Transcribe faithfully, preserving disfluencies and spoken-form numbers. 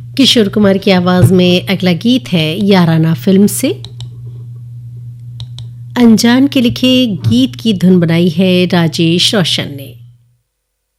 किशोर कुमार की आवाज में अगला गीत है याराना फिल्म से। अनजान के लिखे गीत की धुन बनाई है राजेश रोशन ने।